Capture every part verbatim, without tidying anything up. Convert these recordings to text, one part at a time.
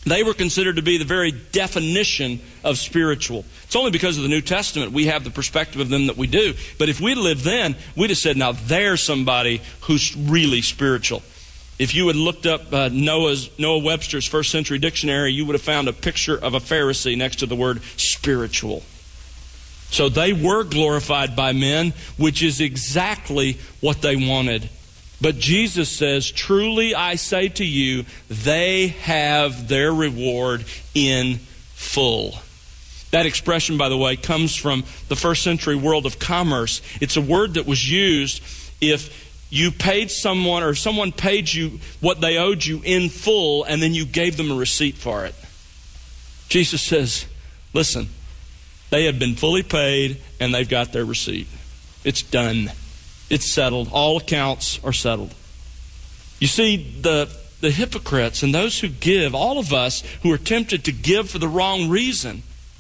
They were considered to be the very definition of spiritual. It's only because of the New Testament we have the perspective of them that we do. But if we'd lived then, we'd have said, now there's somebody who's really spiritual. If you had looked up uh, Noah's Noah Webster's first century dictionary, you would have found a picture of a Pharisee next to the word spiritual. So they were glorified by men, which is exactly what they wanted. But Jesus says, truly I say to you, they have their reward in full. That expression, by the way, comes from the first century world of commerce. It's a word that was used if you paid someone or someone paid you what they owed you in full and then you gave them a receipt for it. Jesus says, listen, they have been fully paid and they've got their receipt. It's done. It's settled. All accounts are settled. You see, the, the hypocrites and those who give, all of us who are tempted to give for the wrong reason,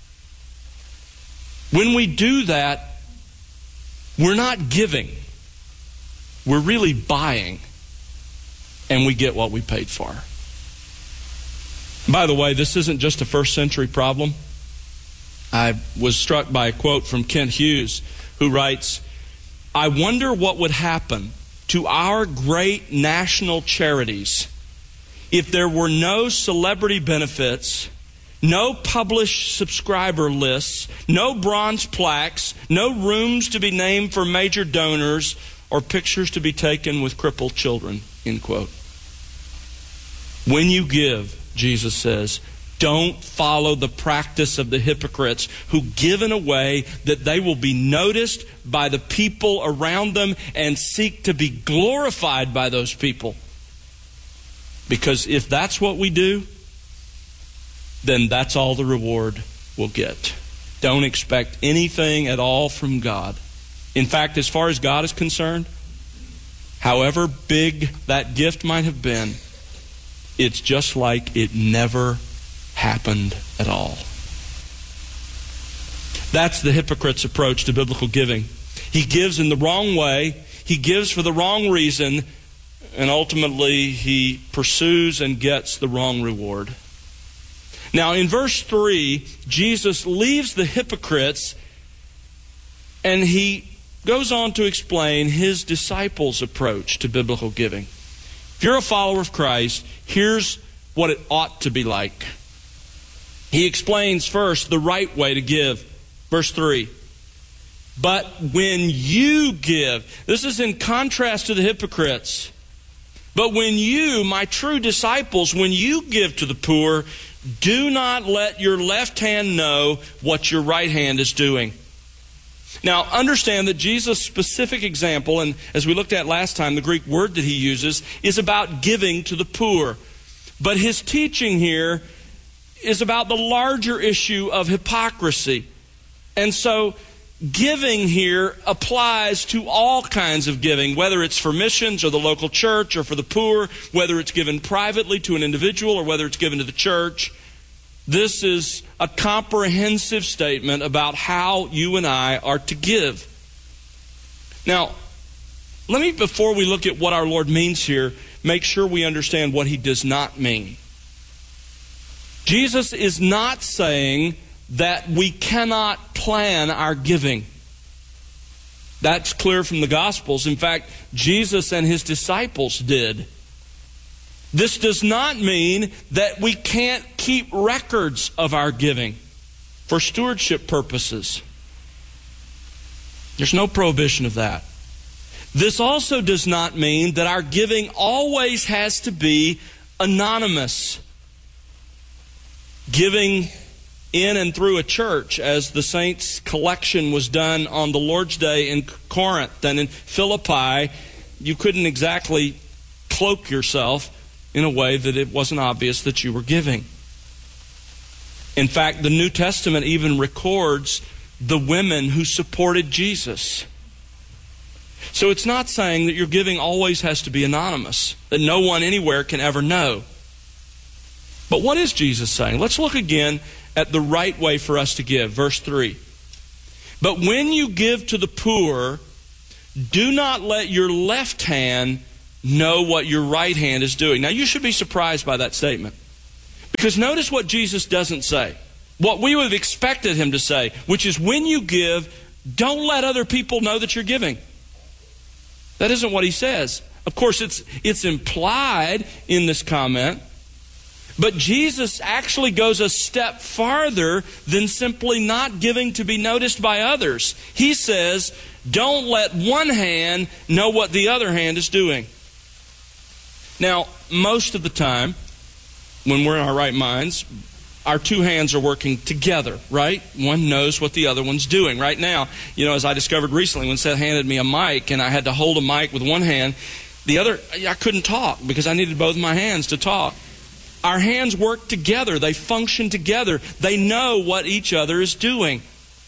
when we do that, we're not giving. We're really buying, and we get what we paid for. By the way, this isn't just a first century problem. I was struck by a quote from Kent Hughes, who writes, I wonder what would happen to our great national charities if there were no celebrity benefits, no published subscriber lists, no bronze plaques, no rooms to be named for major donors, or pictures to be taken with crippled children, end quote. When you give, Jesus says, don't follow the practice of the hypocrites who give in a way that they will be noticed by the people around them and seek to be glorified by those people. Because if that's what we do, then that's all the reward we'll get. Don't expect anything at all from God. In fact, as far as God is concerned, however big that gift might have been, it's just like it never happened at all. That's the hypocrite's approach to biblical giving. He gives in the wrong way, he gives for the wrong reason, and ultimately he pursues and gets the wrong reward. Now in verse three, Jesus leaves the hypocrites and he goes on to explain his disciples' approach to biblical giving. If you're a follower of Christ, here's what it ought to be like. He explains first the right way to give. Verse three. But when you give, this is in contrast to the hypocrites. But when you, my true disciples, when you give to the poor, do not let your left hand know what your right hand is doing. Now, understand that Jesus' specific example, and as we looked at last time, the Greek word that he uses, is about giving to the poor. But his teaching here is about the larger issue of hypocrisy. And so, giving here applies to all kinds of giving, whether it's for missions or the local church or for the poor, whether it's given privately to an individual or whether it's given to the church. This is a comprehensive statement about how you and I are to give. Now, let me, before we look at what our Lord means here, make sure we understand what he does not mean. Jesus is not saying that we cannot plan our giving. That's clear from the Gospels. In fact, Jesus and his disciples did. This does not mean that we can't keep records of our giving for stewardship purposes. There's no prohibition of that. This also does not mean that our giving always has to be anonymous. Giving in and through a church, as the saints' collection was done on the Lord's Day in Corinth and in Philippi, you couldn't exactly cloak yourself in a way that it wasn't obvious that you were giving. In fact, the New Testament even records the women who supported Jesus. So it's not saying that your giving always has to be anonymous, that no one anywhere can ever know. But what is Jesus saying? Let's look again at the right way for us to give. Verse three. But when you give to the poor, do not let your left hand know what your right hand is doing. Now you should be surprised by that statement. Because notice what Jesus doesn't say. What we would have expected him to say, which is when you give, don't let other people know that you're giving. That isn't what he says. Of course, it's it's implied in this comment, but Jesus actually goes a step farther than simply not giving to be noticed by others. He says, don't let one hand know what the other hand is doing. Now, most of the time, when we're in our right minds, our two hands are working together, right? One knows what the other one's doing. Right now, you know, as I discovered recently when Seth handed me a mic and I had to hold a mic with one hand, the other, I couldn't talk because I needed both my hands to talk. Our hands work together. They function together. They know what each other is doing.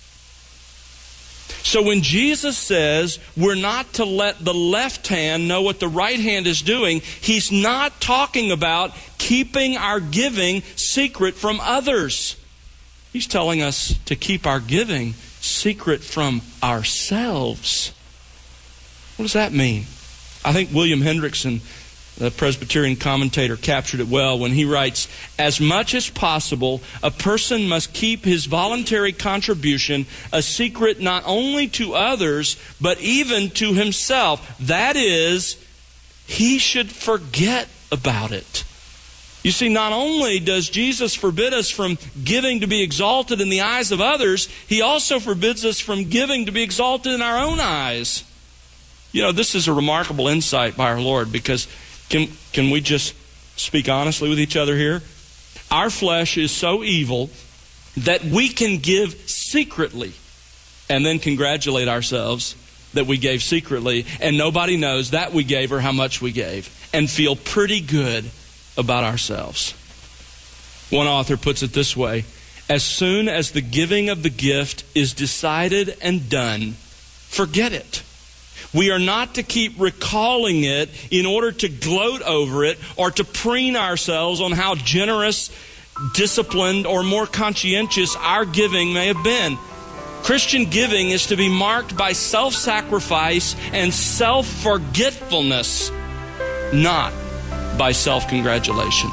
So when Jesus says we're not to let the left hand know what the right hand is doing, he's not talking about keeping our giving secret from others. He's telling us to keep our giving secret from ourselves. What does that mean? I think William Hendrickson, the Presbyterian commentator, captured it well when he writes, as much as possible, a person must keep his voluntary contribution a secret not only to others, but even to himself. That is, he should forget about it. You see, not only does Jesus forbid us from giving to be exalted in the eyes of others, he also forbids us from giving to be exalted in our own eyes. You know, this is a remarkable insight by our Lord, because Can, can we just speak honestly with each other here? Our flesh is so evil that we can give secretly and then congratulate ourselves that we gave secretly and nobody knows that we gave or how much we gave and feel pretty good about ourselves. One author puts it this way: as soon as the giving of the gift is decided and done, forget it. We are not to keep recalling it in order to gloat over it or to preen ourselves on how generous, disciplined, or more conscientious our giving may have been. Christian giving is to be marked by self-sacrifice and self-forgetfulness, not by self-congratulation.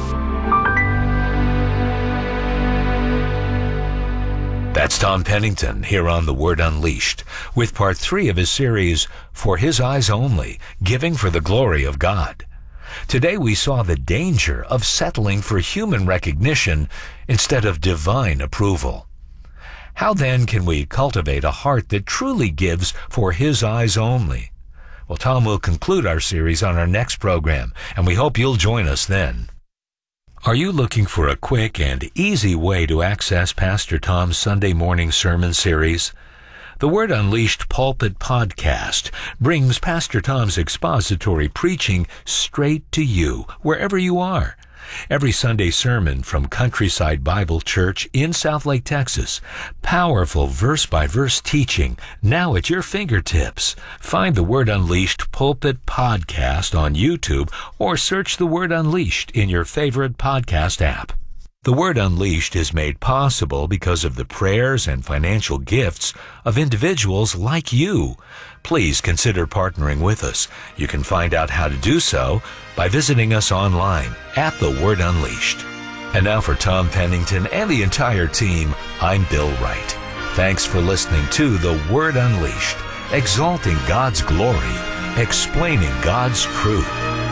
That's Tom Pennington here on The Word Unleashed with part three of his series, For His Eyes Only, Giving for the Glory of God. Today we saw the danger of settling for human recognition instead of divine approval. How then can we cultivate a heart that truly gives for His eyes only? Well, Tom will conclude our series on our next program, and we hope you'll join us then. Are you looking for a quick and easy way to access Pastor Tom's Sunday morning sermon series? The Word Unleashed Pulpit Podcast brings Pastor Tom's expository preaching straight to you, wherever you are. Every Sunday sermon from Countryside Bible Church in Southlake, Texas. Powerful verse-by-verse teaching now at your fingertips. Find the Word Unleashed Pulpit Podcast on YouTube or search the Word Unleashed in your favorite podcast app. The Word Unleashed is made possible because of the prayers and financial gifts of individuals like you. Please consider partnering with us. You can find out how to do so by visiting us online at The Word Unleashed. And now for Tom Pennington and the entire team, I'm Bill Wright. Thanks for listening to The Word Unleashed, exalting God's glory, explaining God's truth.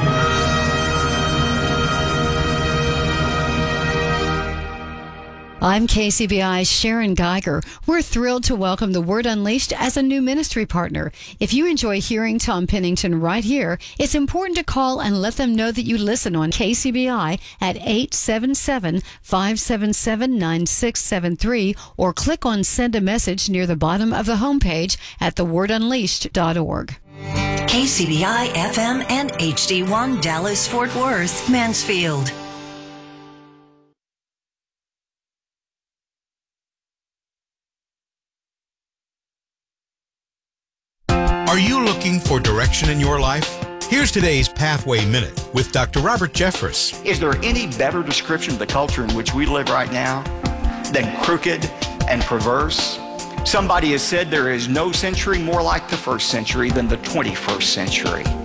I'm K C B I's Sharon Geiger. We're thrilled to welcome the Word Unleashed as a new ministry partner. If you enjoy hearing Tom Pennington right here, it's important to call and let them know that you listen on K C B I at eight seven seven, five seven seven, nine six seven three or click on Send a Message near the bottom of the homepage at the word unleashed dot org. K C B I F M and H D one Dallas Fort Worth, Mansfield. Are you looking for direction in your life? Here's today's Pathway Minute with Doctor Robert Jeffress. Is there any better description of the culture in which we live right now than crooked and perverse? Somebody has said there is no century more like the first century than the twenty-first century.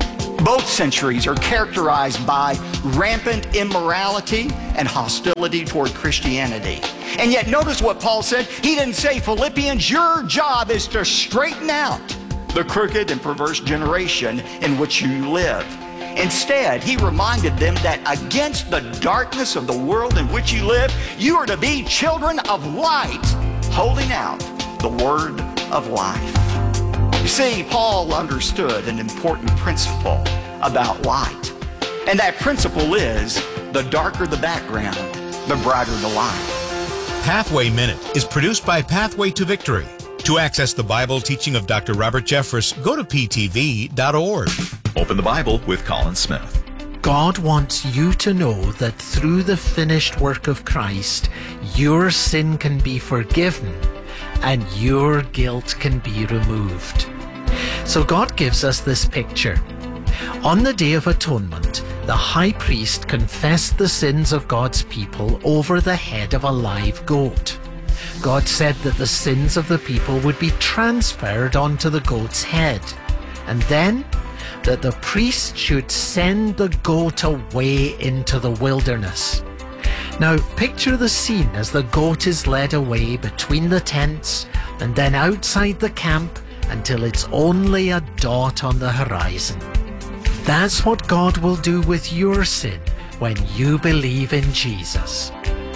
Both centuries are characterized by rampant immorality and hostility toward Christianity. And yet notice what Paul said. He didn't say, Philippians, your job is to straighten out the crooked and perverse generation in which you live. Instead, he reminded them that against the darkness of the world in which you live, you are to be children of light, holding out the word of life. You see, Paul understood an important principle about light. And that principle is, the darker the background, the brighter the light. Pathway Minute is produced by Pathway to Victory. To access the Bible teaching of Doctor Robert Jeffress, go to p t v dot org. Open the Bible with Colin Smith. God wants you to know that through the finished work of Christ, your sin can be forgiven and your guilt can be removed. So God gives us this picture. On the Day of Atonement, the high priest confessed the sins of God's people over the head of a live goat. God said that the sins of the people would be transferred onto the goat's head, and then that the priest should send the goat away into the wilderness. Now picture the scene as the goat is led away between the tents and then outside the camp until it's only a dot on the horizon. That's what God will do with your sin when you believe in Jesus.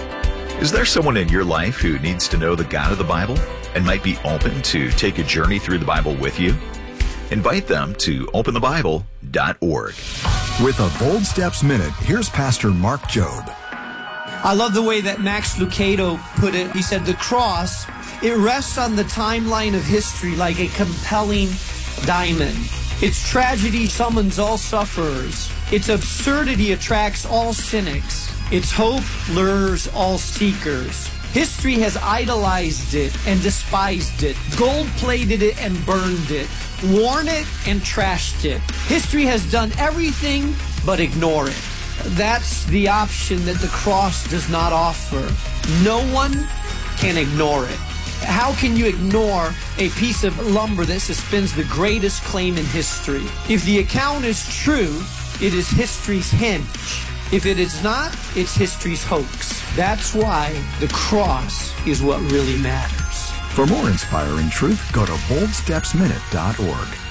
Is there someone in your life who needs to know the God of the Bible and might be open to take a journey through the Bible with you? Invite them to open the bible dot org. With a Bold Steps Minute, here's Pastor Mark Jobe. I love the way that Max Lucado put it. He said, the cross, it rests on the timeline of history like a compelling diamond. Its tragedy summons all sufferers. Its absurdity attracts all cynics. Its hope lures all seekers. History has idolized it and despised it, gold-plated it and burned it, worn it and trashed it. History has done everything but ignore it. That's the option that the cross does not offer. No one can ignore it. How can you ignore a piece of lumber that suspends the greatest claim in history? If the account is true, it is history's hinge. If it is not, it's history's hoax. That's why the cross is what really matters. For more inspiring truth, go to bold steps minute dot org.